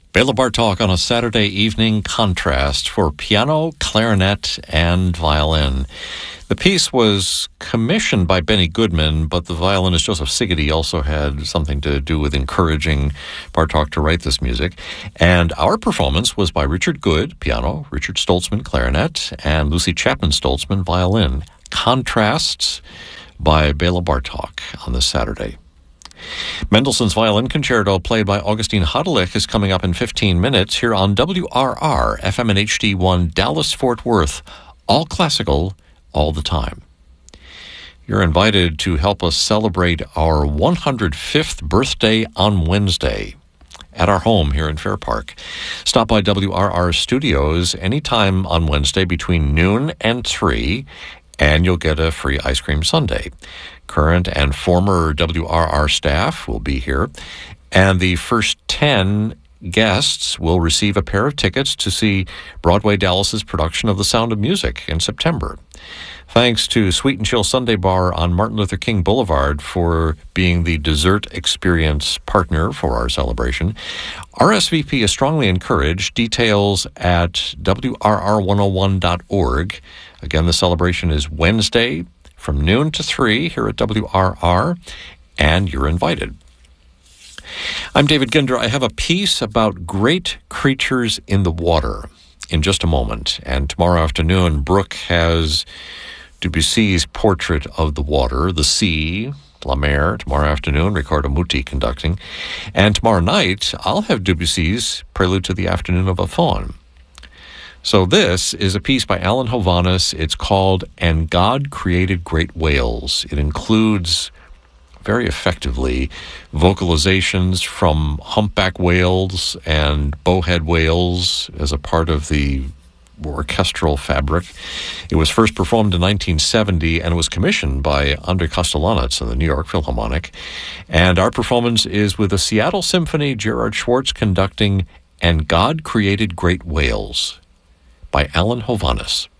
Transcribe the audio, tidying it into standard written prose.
Bela Bartok on a Saturday evening contrast for piano, clarinet, and violin. The piece was commissioned by Benny Goodman, but the violinist Joseph Szigeti also had something to do with encouraging Bartok to write this music. And our performance was by Richard Good, piano, Richard Stoltzman, clarinet, and Lucy Chapman-Stoltzman, violin. Contrasts by Bela Bartok on this Saturday. Mendelssohn's Violin Concerto, played by Augustine Hadelich, is coming up in 15 minutes here on WRR, FM and HD1, Dallas-Fort Worth. All classical, all the time. You're invited to help us celebrate our 105th birthday on Wednesday at our home here in Fair Park. Stop by WRR Studios anytime on Wednesday between noon and 3, and you'll get a free ice cream sundae. Current and former WRR staff will be here, and the first 10 guests will receive a pair of tickets to see Broadway Dallas's production of The Sound of Music in September. Thanks to Sweet and Chill Sunday Bar on Martin Luther King Boulevard for being the dessert experience partner for our celebration. RSVP is strongly encouraged. Details at WRR101.org. Again, the celebration is Wednesday from noon to 3 here at WRR, and you're invited. I'm David Ginder. I have a piece about great creatures in the water in just a moment. And tomorrow afternoon, Brooke has Debussy's portrait of the water, the sea, La Mer. Tomorrow afternoon, Riccardo Muti conducting. And tomorrow night, I'll have Debussy's Prelude to the Afternoon of a Faun. So this is a piece by Alan Hovhaness. It's called And God Created Great Whales. It includes, very effectively, vocalizations from humpback whales and bowhead whales as a part of the orchestral fabric. It was first performed in 1970 and was commissioned by Andrei Kostelanetz and the New York Philharmonic. And our performance is with the Seattle Symphony, Gerard Schwartz conducting And God Created Great Whales by Alan Hovhaness.